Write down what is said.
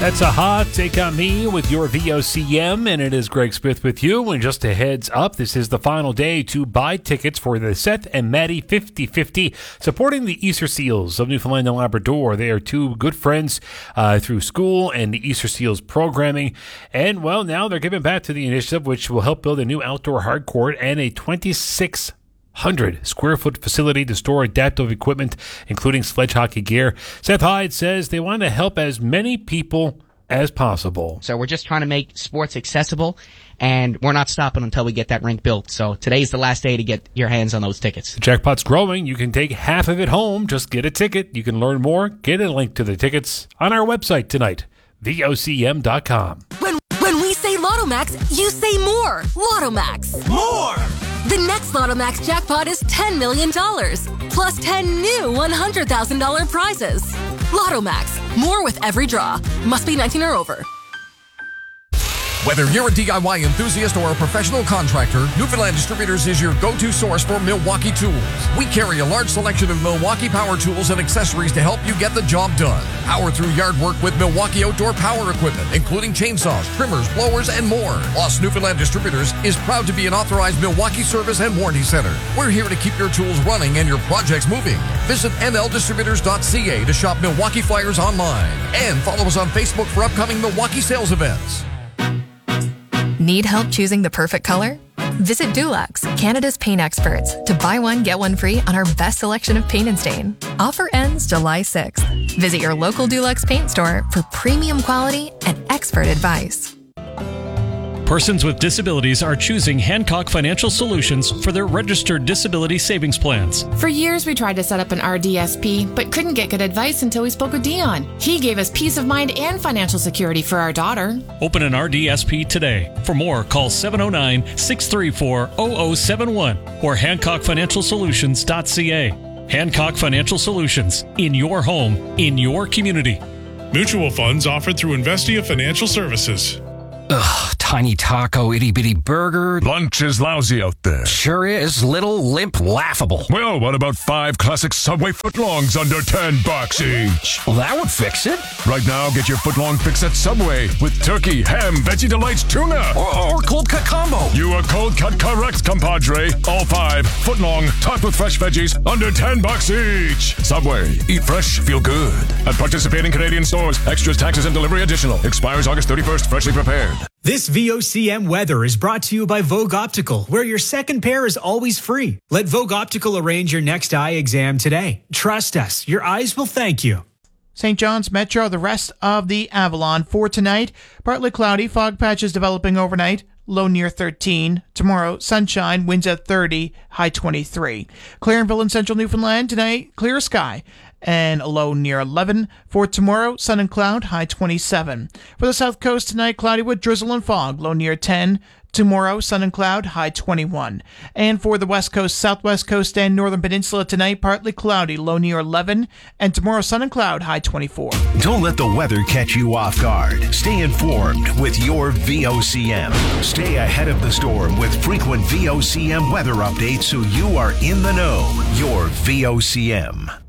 That's a hot take on me with your VOCM, and it is Greg Smith with you. And just a heads up, this is the final day to buy tickets for the Seth and Maddie 50-50, supporting the Easter Seals of Newfoundland and Labrador. They are two good friends through school and the Easter Seals programming. And, well, now they're giving back to the initiative, which will help build a new outdoor hard court and a 2,600 square foot facility to store adaptive equipment, including sledge hockey gear. Seth Hyde says they want to help as many people as possible. So we're just trying to make sports accessible, and we're not stopping until we get that rink built. So today's the last day to get your hands on those tickets. The jackpot's growing. You can take half of it home. Just get a ticket. You can learn more. Get a link to the tickets on our website tonight, vocm.com. When we say Lotto Max, you say more. Lotto Max. More! The next Lotto Max jackpot is $10 million, plus 10 new $100,000 prizes. Lotto Max. More with every draw. Must be 19 or over. Whether you're a DIY enthusiast or a professional contractor, Newfoundland Distributors is your go-to source for Milwaukee tools. We carry a large selection of Milwaukee power tools and accessories to help you get the job done. Power through yard work with Milwaukee outdoor power equipment, including chainsaws, trimmers, blowers, and more. Plus, Newfoundland Distributors is proud to be an authorized Milwaukee service and warranty center. We're here to keep your tools running and your projects moving. Visit nldistributors.ca to shop Milwaukee flyers online. And follow us on Facebook for upcoming Milwaukee sales events. Need help choosing the perfect color? Visit Dulux, Canada's paint experts, to buy one, get one free on our best selection of paint and stain. Offer ends July 6th. Visit your local Dulux paint store for premium quality and expert advice. Persons with disabilities are choosing Hancock Financial Solutions for their registered disability savings plans. For years, we tried to set up an RDSP, but couldn't get good advice until we spoke with Dion. He gave us peace of mind and financial security for our daughter. Open an RDSP today. For more, call 709-634-0071 or HancockFinancialSolutions.ca. Hancock Financial Solutions. In your home, in your community. Mutual funds offered through Investia Financial Services. Ugh, tiny taco, itty-bitty burger. Lunch is lousy out there. Sure is. Little, limp, laughable. Well, what about 5 classic Subway footlongs under $10 each? Well, that would fix it. Right now, get your footlong fix at Subway with turkey, ham, Veggie Delights, tuna. Or cold cut combo. You are cold cut correct, compadre. All 5 footlong, topped with fresh veggies, under $10 each. Subway. Eat fresh, feel good. At participating Canadian stores. Extras, taxes, and delivery additional. Expires August 31st. Freshly prepared. This VOCM weather is brought to you by Vogue Optical, where your second pair is always free. Let Vogue Optical arrange your next eye exam today. Trust us, your eyes will thank you. St. John's Metro, the rest of the Avalon for tonight. Partly cloudy, fog patches developing overnight. Low near 13. Tomorrow, sunshine, winds at 30, high 23. Clarenville and Central Newfoundland tonight, clear sky and a low near 11. For tomorrow, sun and cloud, high 27. For the south coast tonight, cloudy with drizzle and fog, low near 10. Tomorrow, sun and cloud, high 21. And for the west coast, southwest coast, and northern peninsula tonight, partly cloudy, low near 11. And tomorrow, sun and cloud, high 24. Don't let the weather catch you off guard. Stay informed with your VOCM. Stay ahead of the storm with frequent VOCM weather updates so you are in the know. Your VOCM.